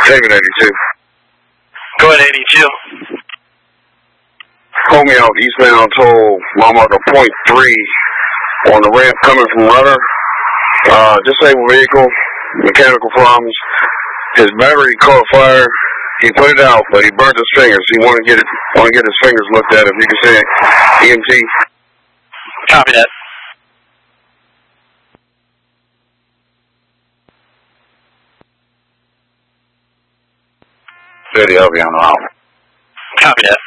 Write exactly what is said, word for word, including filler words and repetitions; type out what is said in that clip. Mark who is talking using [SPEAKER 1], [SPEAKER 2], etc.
[SPEAKER 1] Take it, eighty-two.
[SPEAKER 2] Go ahead, eighty-two.
[SPEAKER 1] Hold me out eastbound toll, mile marker point three on the ramp coming from Rudder. Uh, disabled vehicle, mechanical problems. His battery caught fire. He put it out, but he burnt his fingers. He wanted to get it, want to get his fingers looked at. If you can see it, E M T.
[SPEAKER 2] Copy that.
[SPEAKER 1] City, I'll be on the line.
[SPEAKER 2] Copy that.